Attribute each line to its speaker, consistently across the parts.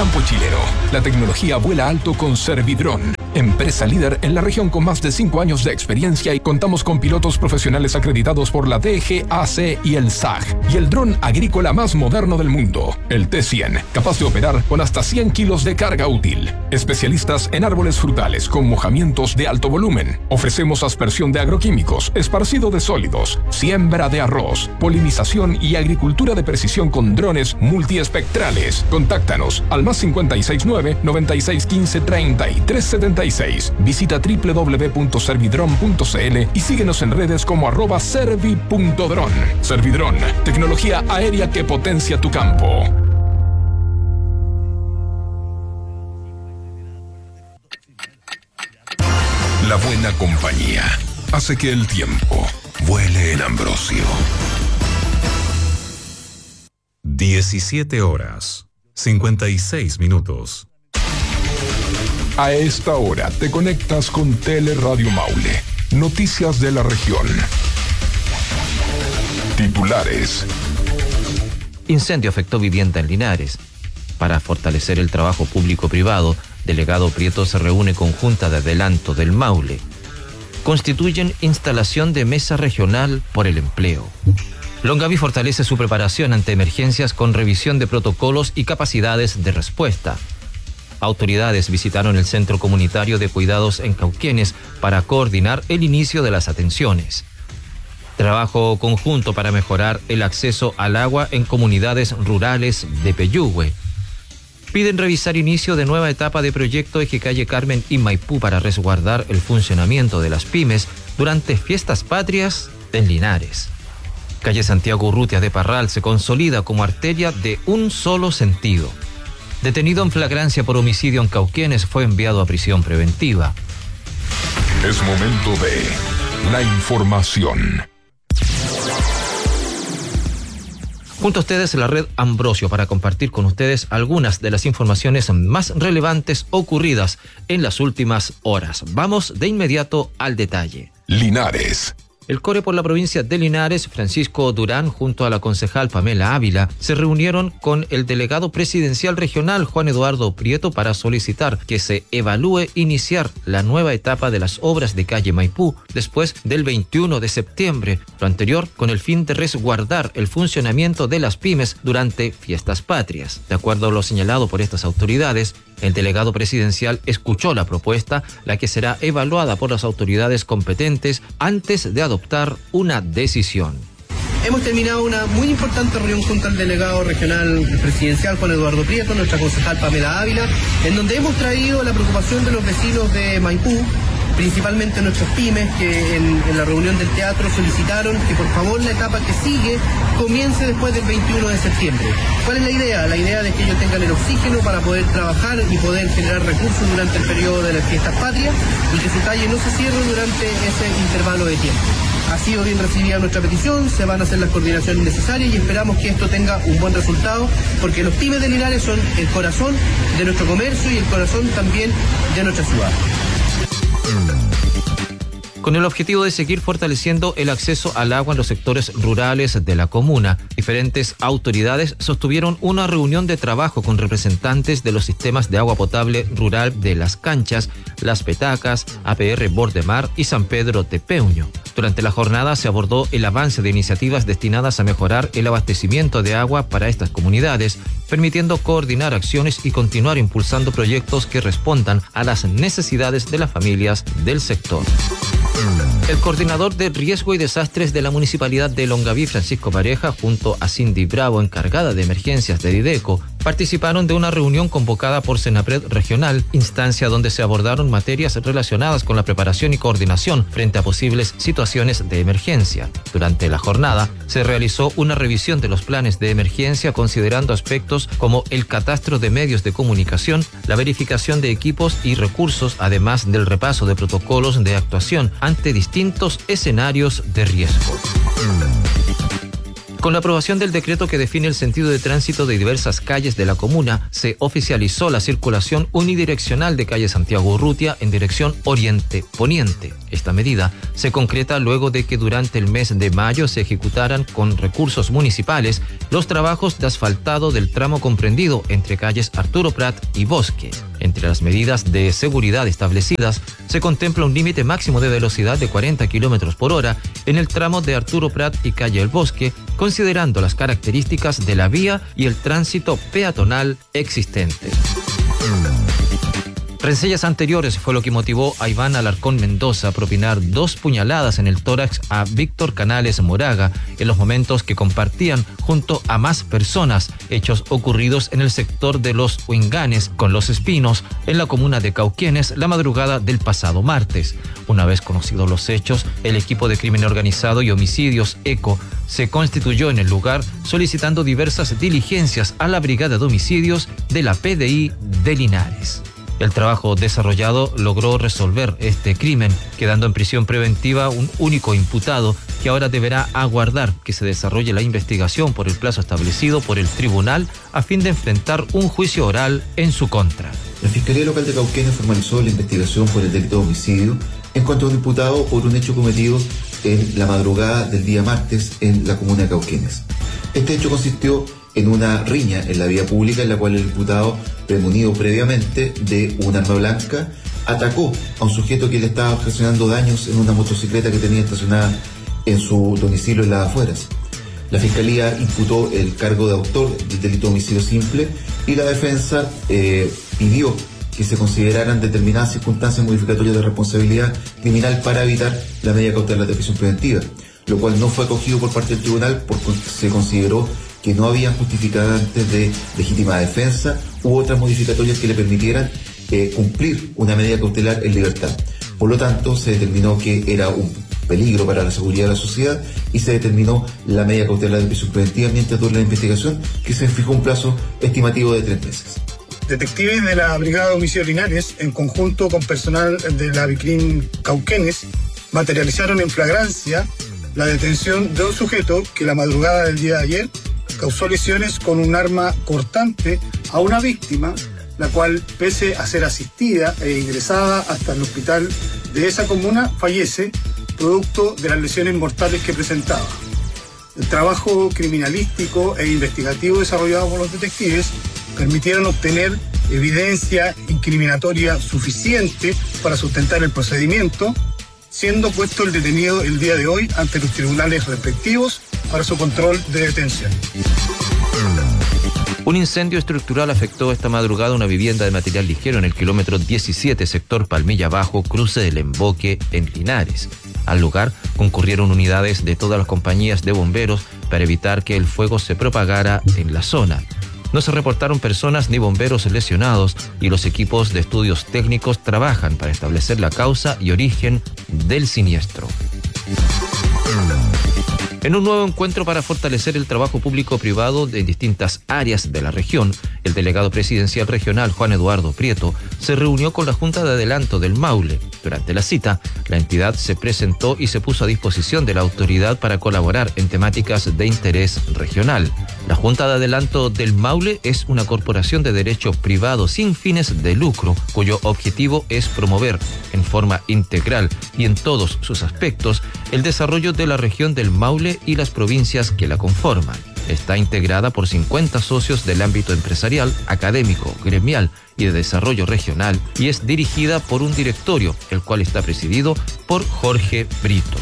Speaker 1: campo chileno. La tecnología vuela alto con Servidrón, empresa líder en la región con más de 5 años de experiencia, y contamos con pilotos profesionales acreditados por la DGAC y el SAG, y el dron agrícola más moderno del mundo, el T100, capaz de operar con hasta 100 kilos de carga útil. Especialistas en árboles frutales con mojamientos de alto volumen. Ofrecemos aspersión de agroquímicos, esparcido de sólidos, siembra de arroz, polinización y agricultura de precisión con drones multiespectrales. Contáctanos al +569 9615 3376. Visita www.servidron.cl y síguenos en redes como @servi.dron. Servidrón, tecnología aérea que potencia tu campo. La buena compañía hace que el tiempo vuele en Ambrosio.
Speaker 2: 17:56.
Speaker 1: A esta hora te conectas con Teleradio Maule. Noticias de la región. Titulares.
Speaker 3: Incendio afectó vivienda en Linares. Para fortalecer el trabajo público-privado, delegado Prieto se reúne con Junta de Adelanto del Maule. Constituyen instalación de mesa regional por el empleo. Longaví fortalece su preparación ante emergencias con revisión de protocolos y capacidades de respuesta. Autoridades visitaron el Centro Comunitario de Cuidados en Cauquenes para coordinar el inicio de las atenciones. Trabajo conjunto para mejorar el acceso al agua en comunidades rurales de Peyúgue. Piden revisar inicio de nueva etapa de proyecto Eje Calle Carmen y Maipú para resguardar el funcionamiento de las pymes durante fiestas patrias en Linares. Calle Santiago Urrutia de Parral se consolida como arteria de un solo sentido. Detenido en flagrancia por homicidio en Cauquenes, fue enviado a prisión preventiva.
Speaker 1: Es momento de la información.
Speaker 3: Junto a ustedes, la red Ambrosio, para compartir con ustedes algunas de las informaciones más relevantes ocurridas en las últimas horas. Vamos de inmediato al detalle.
Speaker 1: Linares.
Speaker 3: El CORE por la provincia de Linares, Francisco Durán, junto a la concejal Pamela Ávila, se reunieron con el delegado presidencial regional Juan Eduardo Prieto para solicitar que se evalúe iniciar la nueva etapa de las obras de calle Maipú después del 21 de septiembre, lo anterior con el fin de resguardar el funcionamiento de las pymes durante fiestas patrias. De acuerdo a lo señalado por estas autoridades, el delegado presidencial escuchó la propuesta, la que será evaluada por las autoridades competentes antes de adoptar una decisión.
Speaker 4: Hemos terminado una muy importante reunión junto al delegado regional presidencial Juan Eduardo Prieto, nuestra concejal Pamela Ávila, en donde hemos traído la preocupación de los vecinos de Maipú, principalmente nuestros pymes, que en la reunión del teatro solicitaron que por favor la etapa que sigue comience después del 21 de septiembre. ¿Cuál es la idea? La idea de que ellos tengan el oxígeno para poder trabajar y poder generar recursos durante el periodo de las fiestas patrias y que su calle no se cierre durante ese intervalo de tiempo. Ha sido bien recibida nuestra petición, se van a hacer las coordinaciones necesarias y esperamos que esto tenga un buen resultado, porque los pymes de Linares son el corazón de nuestro comercio y el corazón también de nuestra ciudad.
Speaker 3: Con el objetivo de seguir fortaleciendo el acceso al agua en los sectores rurales de la comuna, diferentes autoridades sostuvieron una reunión de trabajo con representantes de los sistemas de agua potable rural de Las Canchas, Las Petacas, APR Bordemar y San Pedro de Peuño. Durante la jornada se abordó el avance de iniciativas destinadas a mejorar el abastecimiento de agua para estas comunidades, permitiendo coordinar acciones y continuar impulsando proyectos que respondan a las necesidades de las familias del sector. El coordinador de riesgo y desastres de la Municipalidad de Longaví, Francisco Pareja, junto a Cindy Bravo, encargada de emergencias de Dideco, participaron de una reunión convocada por Senapred Regional, instancia donde se abordaron materias relacionadas con la preparación y coordinación frente a posibles situaciones de emergencia. Durante la jornada se realizó una revisión de los planes de emergencia considerando aspectos como el catastro de medios de comunicación, la verificación de equipos y recursos, además del repaso de protocolos de actuación ante distintos escenarios de riesgo. Con la aprobación del decreto que define el sentido de tránsito de diversas calles de la comuna, se oficializó la circulación unidireccional de calle Santiago Urrutia en dirección oriente-poniente. Esta medida se concreta luego de que durante el mes de mayo se ejecutaran con recursos municipales los trabajos de asfaltado del tramo comprendido entre calles Arturo Prat y Bosque. Entre las medidas de seguridad establecidas, se contempla un límite máximo de velocidad de 40 km por hora en el tramo de Arturo Prat y calle El Bosque, considerando las características de la vía y el tránsito peatonal existente. Rencillas anteriores fue lo que motivó a Iván Alarcón Mendoza a propinar 2 puñaladas en el tórax a Víctor Canales Moraga en los momentos que compartían junto a más personas, hechos ocurridos en el sector de Los Huinganes con Los Espinos, en la comuna de Cauquenes, la madrugada del pasado martes. Una vez conocidos los hechos, el equipo de crimen organizado y homicidios ECO se constituyó en el lugar solicitando diversas diligencias a la Brigada de Homicidios de la PDI de Linares. El trabajo desarrollado logró resolver este crimen, quedando en prisión preventiva un único imputado que ahora deberá aguardar que se desarrolle la investigación por el plazo establecido por el tribunal a fin de enfrentar un juicio oral en su contra.
Speaker 2: La Fiscalía Local de Cauquenes formalizó la investigación por el delito de homicidio en contra de un imputado por un hecho cometido en la madrugada del día martes en la comuna de Cauquenes. Este hecho consistió en una riña en la vía pública en la cual el imputado, premonido previamente de un arma blanca, atacó a un sujeto que le estaba ocasionando daños en una motocicleta que tenía estacionada en su domicilio en las afueras. La Fiscalía imputó el cargo de autor del delito de homicidio simple y la defensa pidió que se consideraran determinadas circunstancias modificatorias de responsabilidad criminal para evitar la medida cautelar de prisión preventiva, lo cual no fue acogido por parte del tribunal porque se consideró que no había justificantes de legítima defensa u otras modificatorias que le permitieran cumplir una medida cautelar en libertad. Por lo tanto, se determinó que era un peligro para la seguridad de la sociedad y se determinó la medida cautelar de prisión preventiva mientras dura la investigación, que se fijó un plazo estimativo de 3 meses.
Speaker 5: Detectives de la Brigada de Homicidios Linares, en conjunto con personal de la BICRIM Cauquenes, materializaron en flagrancia la detención de un sujeto que la madrugada del día de ayer causó lesiones con un arma cortante a una víctima, la cual, pese a ser asistida e ingresada hasta el hospital de esa comuna, fallece producto de las lesiones mortales que presentaba. El trabajo criminalístico e investigativo desarrollado por los detectives permitieron obtener evidencia incriminatoria suficiente para sustentar el procedimiento, siendo puesto el detenido el día de hoy ante los tribunales respectivos para su control de detención.
Speaker 3: Un incendio estructural afectó esta madrugada una vivienda de material ligero en el kilómetro 17, sector Palmilla Bajo, cruce del Emboque, en Linares. Al lugar concurrieron unidades de todas las compañías de bomberos para evitar que el fuego se propagara en la zona. No se reportaron personas ni bomberos lesionados y los equipos de estudios técnicos trabajan para establecer la causa y origen del siniestro. En un nuevo encuentro para fortalecer el trabajo público-privado en distintas áreas de la región, el delegado presidencial regional Juan Eduardo Prieto se reunió con la Junta de Adelanto del Maule. Durante la cita, la entidad se presentó y se puso a disposición de la autoridad para colaborar en temáticas de interés regional. La Junta de Adelanto del Maule es una corporación de derecho privado sin fines de lucro, cuyo objetivo es promover en forma integral y en todos sus aspectos el desarrollo de la región del Maule y las provincias que la conforman. Está integrada por 50 socios del ámbito empresarial, académico, gremial y de desarrollo regional y es dirigida por un directorio, el cual está presidido por Jorge Brito.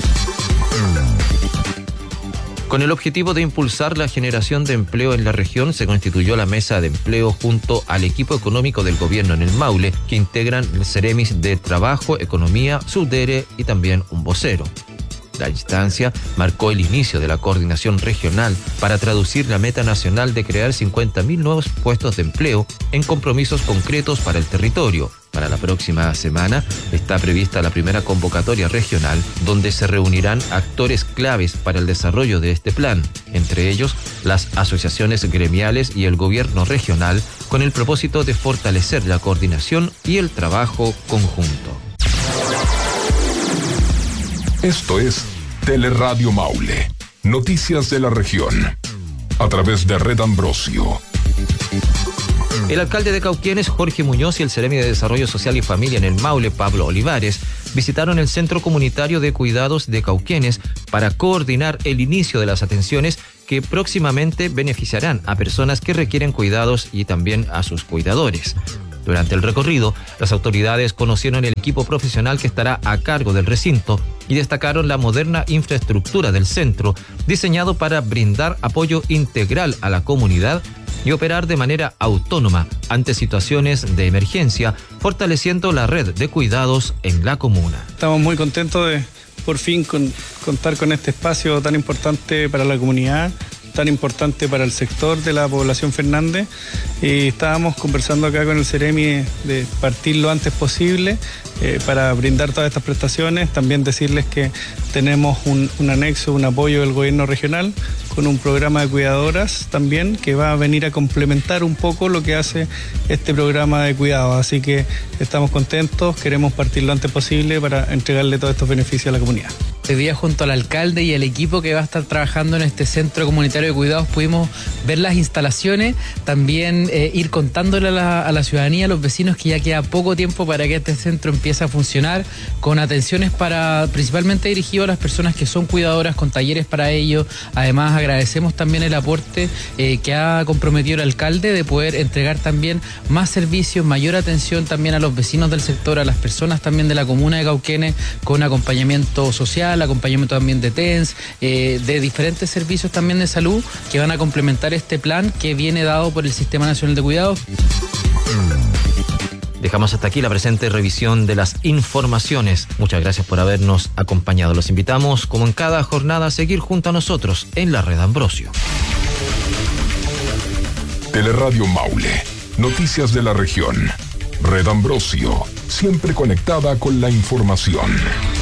Speaker 3: Con el objetivo de impulsar la generación de empleo en la región, se constituyó la Mesa de Empleo junto al equipo económico del gobierno en el Maule, que integran el Ceremis de Trabajo, Economía, Subdere y también un vocero. La instancia marcó el inicio de la coordinación regional para traducir la meta nacional de crear 50.000 nuevos puestos de empleo en compromisos concretos para el territorio. Para la próxima semana está prevista la primera convocatoria regional, donde se reunirán actores claves para el desarrollo de este plan, entre ellos las asociaciones gremiales y el gobierno regional, con el propósito de fortalecer la coordinación y el trabajo conjunto.
Speaker 1: Esto es Teleradio Maule Noticias de la región. A través de Red Ambrosio.
Speaker 3: El alcalde de Cauquenes, Jorge Muñoz, y el Seremi de Desarrollo Social y Familia en el Maule, Pablo Olivares, visitaron el Centro Comunitario de Cuidados de Cauquenes para coordinar el inicio de las atenciones que próximamente beneficiarán a personas que requieren cuidados y también a sus cuidadores. Durante el recorrido, las autoridades conocieron el equipo profesional que estará a cargo del recinto y destacaron la moderna infraestructura del centro, diseñado para brindar apoyo integral a la comunidad y operar de manera autónoma ante situaciones de emergencia, fortaleciendo la red de cuidados en la comuna.
Speaker 6: Estamos muy contentos de por fin contar con este espacio tan importante para la comunidad, tan importante para el sector de la población Fernández, y estábamos conversando acá con el Seremi de partir lo antes posible para brindar todas estas prestaciones. También decirles que tenemos un anexo, un apoyo del gobierno regional con un programa de cuidadoras también que va a venir a complementar un poco lo que hace este programa de cuidado. Así que estamos contentos, queremos partir lo antes posible para entregarle todos estos beneficios a la comunidad.
Speaker 7: Este día, junto al alcalde y el equipo que va a estar trabajando en este centro comunitario de cuidados, pudimos ver las instalaciones, también ir contándole a la ciudadanía, a los vecinos, que ya queda poco tiempo para que este centro empiece a funcionar, con atenciones principalmente dirigido a las personas que son cuidadoras, con talleres para ello. Además, agradecemos también el aporte que ha comprometido el alcalde de poder entregar también más servicios, mayor atención también a los vecinos del sector, a las personas también de la comuna de Cauquenes, con acompañamiento social, acompañamiento también de TENS, de diferentes servicios también de salud que van a complementar este plan que viene dado por el Sistema Nacional de Cuidados.
Speaker 3: Dejamos hasta aquí la presente revisión de las informaciones. Muchas gracias por habernos acompañado. Los invitamos, como en cada jornada, a seguir junto a nosotros en la Red Ambrosio.
Speaker 1: Teleradio Maule. Noticias de la región. Red Ambrosio. Siempre conectada con la información.